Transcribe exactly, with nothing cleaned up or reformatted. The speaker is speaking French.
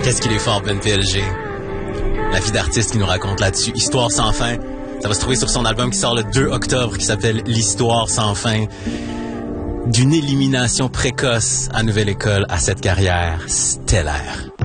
Qu'est-ce qu'il est fort, Ben P L G. La vie d'artiste qui nous raconte là-dessus. Histoire sans fin. Ça va se trouver sur son album qui sort le deux octobre qui s'appelle L'Histoire sans fin. D'une élimination précoce à Nouvelle École à cette carrière stellaire.